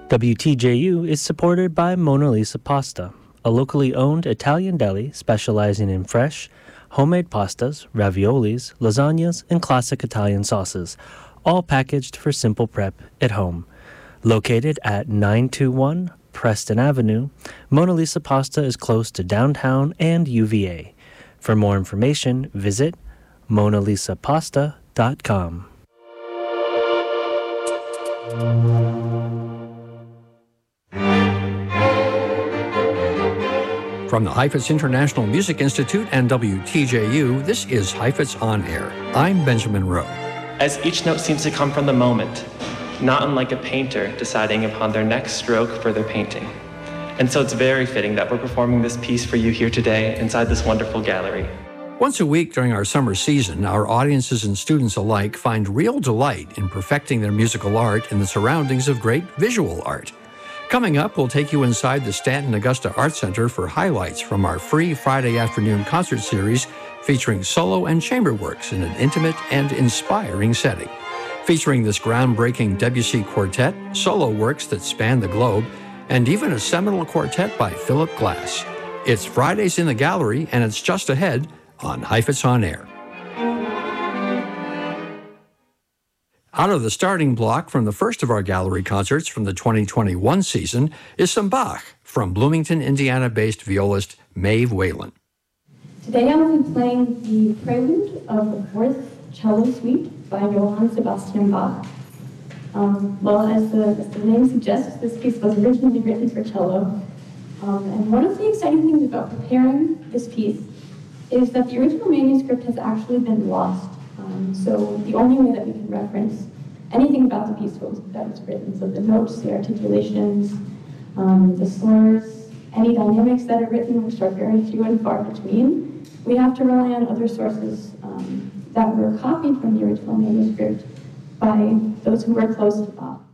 WTJU is supported by Mona Lisa Pasta, a locally owned Italian deli specializing in fresh, homemade pastas, raviolis, lasagnas, and classic Italian sauces, all packaged for simple prep at home. Located at 921 Preston Avenue, Mona Lisa Pasta is close to downtown and UVA. For more information, visit monalisapasta.com. From the Heifetz International Music Institute and WTJU, this is Heifetz On Air. I'm Benjamin Rowe. As each note seems to come from the moment, not unlike a painter deciding upon their next stroke for their painting. And so it's very fitting that we're performing this piece for you here today inside this wonderful gallery. Once a week during our summer season, our audiences and students alike find real delight in perfecting their musical art in the surroundings of great visual art. Coming up, we'll take you inside the Stanton Augusta Art Center for highlights from our free Friday afternoon concert series featuring solo and chamber works in an intimate and inspiring setting. Featuring this groundbreaking Debussy quartet, solo works that span the globe, and even a seminal quartet by Philip Glass. It's Fridays in the Gallery, and it's just ahead on Heifetz On Air. Out of the starting block from the first of our gallery concerts from the 2021 season is some Bach from Bloomington, Indiana-based violist Maeve Whalen. Today I will be playing the prelude of the fourth cello suite by Johann Sebastian Bach. As the name suggests, this piece was originally written for cello. And one of the exciting things about preparing this piece is that the original manuscript has actually been lost. So the only way that we can reference anything about the piece that was written, so the notes, the articulations, the slurs, any dynamics that are written, which are very few and far between, we have to rely on other sources that were copied from the original manuscript by those who were close to Bach.